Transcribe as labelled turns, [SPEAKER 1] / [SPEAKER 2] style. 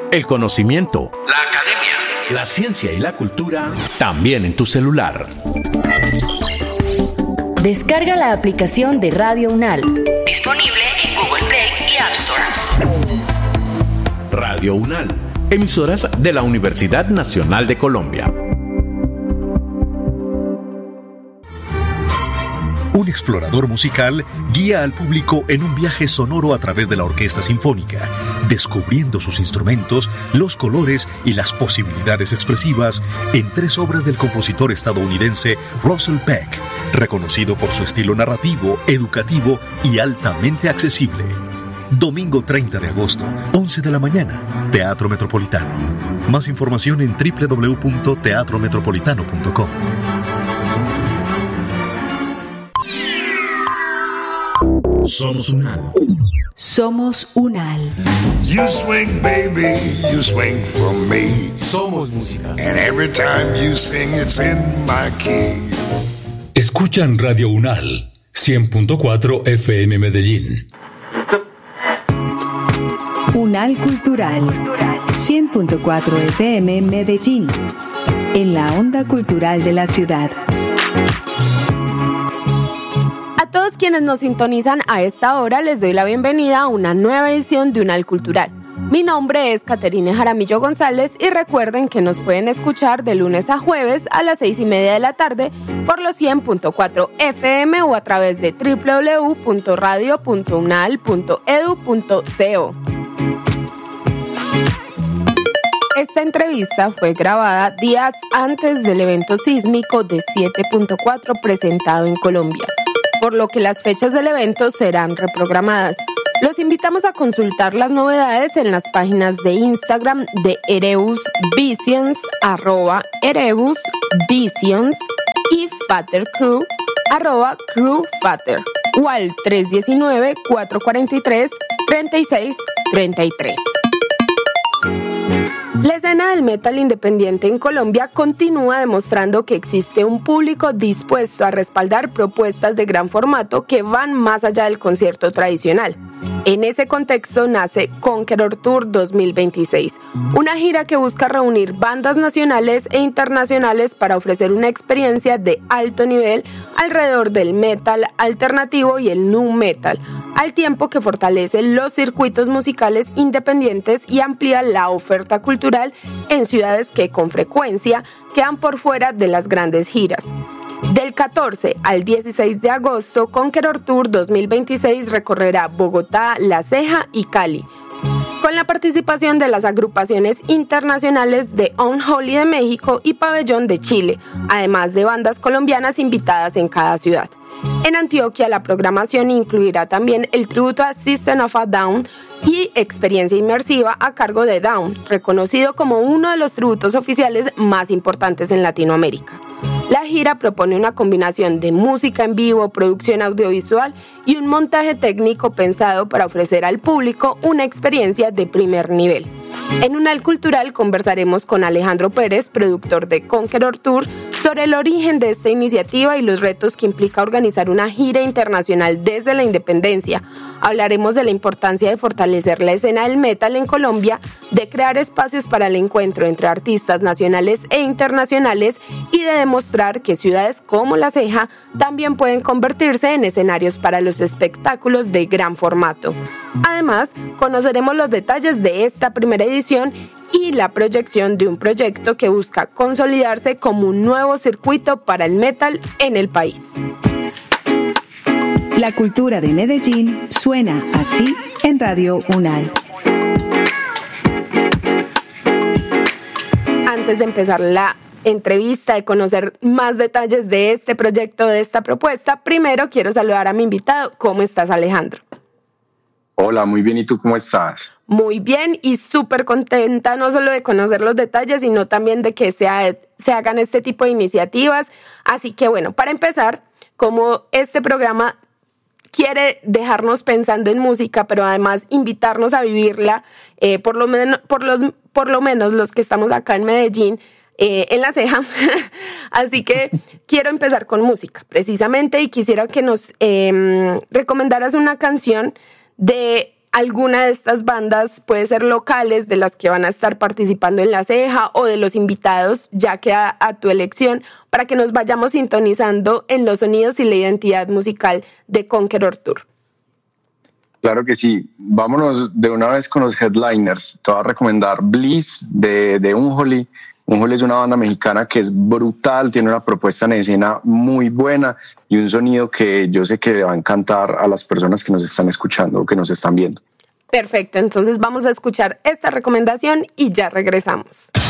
[SPEAKER 1] el conocimiento, la academia, la ciencia y la cultura, también en tu celular.
[SPEAKER 2] Descarga la aplicación de Radio UNAL.
[SPEAKER 3] Disponible en Google Play y App Store.
[SPEAKER 1] Radio UNAL, emisoras de la Universidad Nacional de Colombia.
[SPEAKER 4] Un explorador musical guía al público en un viaje sonoro a través de la orquesta sinfónica, descubriendo sus instrumentos, los colores y las posibilidades expresivas en 3 obras del compositor estadounidense Russell Peck, reconocido por su estilo narrativo, educativo y altamente accesible. Domingo 30 de agosto, 11 de la mañana, Teatro Metropolitano. Más información en www.teatrometropolitano.com.
[SPEAKER 1] Somos UNAL.
[SPEAKER 2] Somos UNAL.
[SPEAKER 5] You swing, baby, you swing for me.
[SPEAKER 6] Somos música.
[SPEAKER 5] And every time you sing, it's in my key.
[SPEAKER 7] Escuchan Radio UNAL, 100.4 FM Medellín.
[SPEAKER 8] UNAL Cultural, 100.4 FM Medellín. En la onda cultural de la ciudad.
[SPEAKER 9] A todos quienes nos sintonizan a esta hora les doy la bienvenida a una nueva edición de UNAL Cultural. Mi nombre es Caterine Jaramillo González y recuerden que nos pueden escuchar de lunes a jueves a las 6:30 de la tarde por los 100.4 FM o a través de www.radio.unal.edu.co. Esta entrevista fue grabada días antes del evento sísmico de 7.4 presentado en Colombia, por lo que las fechas del evento serán reprogramadas. Los invitamos a consultar las novedades en las páginas de Instagram de Erebus Visions, @ErebusVisions, y Fater Crew, @CrewFater, o al 319-443-3633. La escena del metal independiente en Colombia continúa demostrando que existe un público dispuesto a respaldar propuestas de gran formato que van más allá del concierto tradicional. En ese contexto nace Conqueror Tour 2026, una gira que busca reunir bandas nacionales e internacionales para ofrecer una experiencia de alto nivel alrededor del metal alternativo y el nu metal, al tiempo que fortalece los circuitos musicales independientes y amplía la oferta cultural en ciudades que con frecuencia quedan por fuera de las grandes giras. Del 14 al 16 de agosto, Conqueror Tour 2026 recorrerá Bogotá, La Ceja y Cali, con la participación de las agrupaciones internacionales de Unholy de México y Pabellón de Chile, además de bandas colombianas invitadas en cada ciudad. En Antioquia, la programación incluirá también el tributo a System of a Down y experiencia inmersiva a cargo de Down, reconocido como uno de los tributos oficiales más importantes en Latinoamérica. La gira propone una combinación de música en vivo, producción audiovisual y un montaje técnico pensado para ofrecer al público una experiencia de primer nivel. En UNAL Cultural conversaremos con Alejandro Pérez, productor de Conqueror Tour, sobre el origen de esta iniciativa y los retos que implica organizar una gira internacional desde la independencia. Hablaremos de la importancia de fortalecer la escena del metal en Colombia, de crear espacios para el encuentro entre artistas nacionales e internacionales y de demostrar que ciudades como La Ceja también pueden convertirse en escenarios para los espectáculos de gran formato. Además, conoceremos los detalles de esta primera edición y la proyección de un proyecto que busca consolidarse como un nuevo circuito para el metal en el país.
[SPEAKER 8] La cultura de Medellín suena así en Radio UNAL.
[SPEAKER 9] Antes de empezar la entrevista, de conocer más detalles de este proyecto, de esta propuesta, primero quiero saludar a mi invitado. ¿Cómo estás, Alejandro?
[SPEAKER 10] Hola, muy bien. ¿Y tú cómo estás?
[SPEAKER 9] Muy bien y súper contenta no solo de conocer los detalles, sino también de que se hagan este tipo de iniciativas. Así que bueno, para empezar, como este programa quiere dejarnos pensando en música, pero además invitarnos a vivirla, por lo menos los que estamos acá en Medellín, en La Ceja. Así que quiero empezar con música, precisamente, y quisiera que nos recomendaras una canción de alguna de estas bandas, puede ser locales, de las que van a estar participando en La Ceja o de los invitados, ya queda a tu elección, para que nos vayamos sintonizando en los sonidos y la identidad musical de Conqueror Tour.
[SPEAKER 10] Claro que sí. Vámonos de una vez con los headliners. Te voy a recomendar Bliss de Unholy. Unholy es una banda mexicana que es brutal, tiene una propuesta en escena muy buena y un sonido que yo sé que le va a encantar a las personas que nos están escuchando o que nos están viendo.
[SPEAKER 9] Perfecto, entonces vamos a escuchar esta recomendación y ya regresamos.